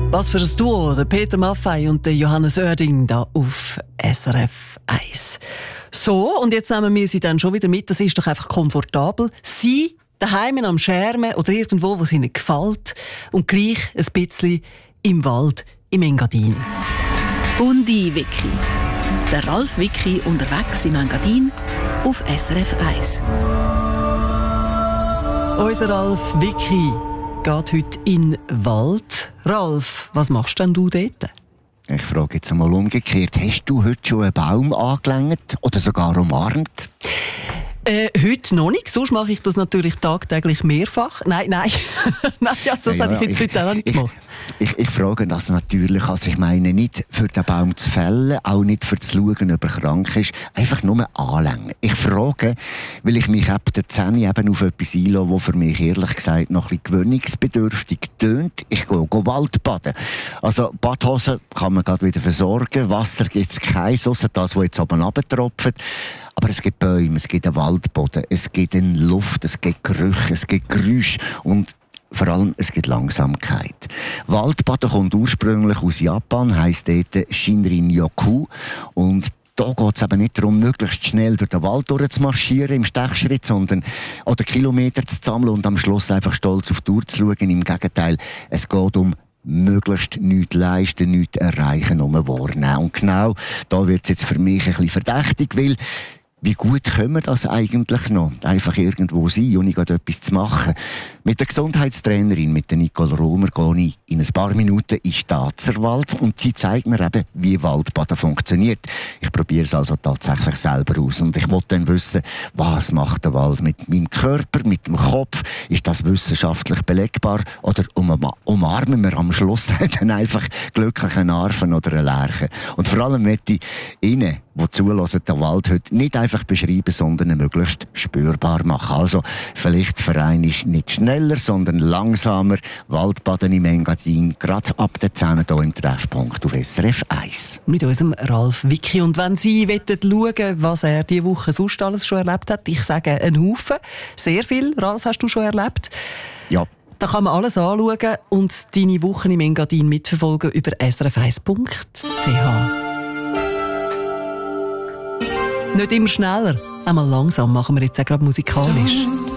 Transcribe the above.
Was für ein Duo, der Peter Maffay und der Johannes Oerding da auf SRF 1. So, und jetzt nehmen wir sie dann schon wieder mit. Das ist doch einfach komfortabel. Sie daheim am Schermen oder irgendwo, wo es ihnen gefällt. Und gleich ein bisschen im Wald, im Engadin. Bundi-Wiki. Der Ralf Wiki unterwegs im Engadin auf SRF 1. Unser Ralf Wiki geht heute in den Wald. Ralf, was machst denn du dort? Ich frage jetzt einmal umgekehrt. Hast du heute schon einen Baum angelangt oder sogar umarmt? Heute noch nicht. Sonst mache ich das natürlich tagtäglich mehrfach. Nein. Nein, also das habe ich jetzt heute auch nicht gemacht. Ich frage das natürlich, also ich meine nicht für den Baum zu fällen, auch nicht für zu schauen, ob er krank ist, einfach nur anlängen. Ich frage, weil ich mich ab der 10 eben auf etwas einlasse, das für mich ehrlich gesagt noch ein bisschen gewöhnungsbedürftig tönt. Ich gehe Waldbaden. Also Badhosen kann man gerade wieder versorgen, Wasser gibt es keins, ausser das, was jetzt oben runtertropft. Aber es gibt Bäume, es gibt einen Waldboden, es gibt eine Luft, es gibt Gerüche, es gibt Geräusche und vor allem, es gibt Langsamkeit. Waldbaden kommt ursprünglich aus Japan, heisst dort Shinrin-yoku. Und da geht es eben nicht darum, möglichst schnell durch den Wald durchzumarschieren im Stechschritt, sondern oder Kilometer zu sammeln und am Schluss einfach stolz auf die Uhr zu schauen. Im Gegenteil, es geht um möglichst nichts leisten, nichts erreichen, nur wahrnehmen. Und genau da wird es jetzt für mich ein bisschen verdächtig, weil wie gut können wir das eigentlich noch? Einfach irgendwo sein, ohne gerade etwas zu machen. Mit der Gesundheitstrainerin, mit der Nicole Romer, gehe ich in ein paar Minuten in den Staatserwald und sie zeigt mir eben, wie Waldbaden funktioniert. Ich probiere es also tatsächlich selber aus und ich will dann wissen, was macht der Wald mit meinem Körper, mit dem Kopf? Ist das wissenschaftlich belegbar? Oder umarmen wir am Schluss dann einfach glücklichen Arfen oder eine Lerche? Und vor allem möchte ich Ihnen, die zulassen, den Wald heute nicht einfach beschreiben, sondern möglichst spürbar machen. Also vielleicht für einen ist nicht schneller, sondern langsamer. Waldbaden im Engadin, gerade ab der 10 hier im Treffpunkt auf SRF 1. Mit unserem Ralf Wiki. Und wenn Sie schauen, was er diese Woche sonst alles schon erlebt hat, ich sage einen Haufen, sehr viel. Ralf, hast du schon erlebt? Ja. Da kann man alles anschauen und deine Wochen im Engadin mitverfolgen über srf1.ch. Nicht immer schneller, einmal langsam machen wir jetzt auch gerade musikalisch.